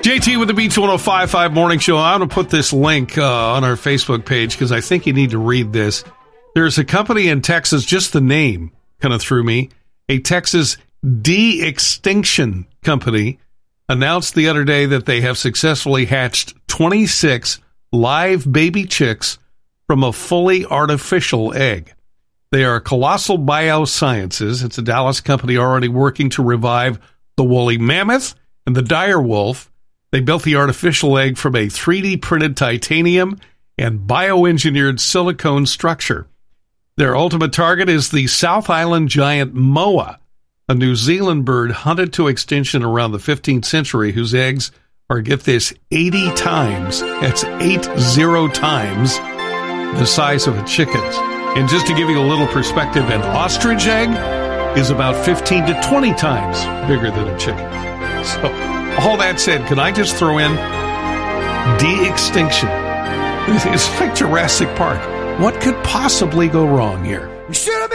JT with the Beach 105.5 Morning Show. I'm going to put this link on our Facebook page because I think you need to read this. There's a company in Texas, just the name kind of threw me. A Texas de-extinction company announced the other day that they have successfully hatched 26 live baby chicks from a fully artificial egg. They are Colossal Biosciences. It's a Dallas company already working to revive the woolly mammoth and the dire wolf. They built the artificial egg from a 3D printed titanium and bioengineered silicone structure. Their ultimate target is the South Island giant moa, a New Zealand bird hunted to extinction around the 15th century, whose eggs are, get this, 80 times, that's 80 times, the size of a chicken's. And just to give you a little perspective, an ostrich egg is about 15 to 20 times bigger than a chicken. So, all that said, can I just throw in de-extinction? It's like Jurassic Park. What could possibly go wrong here?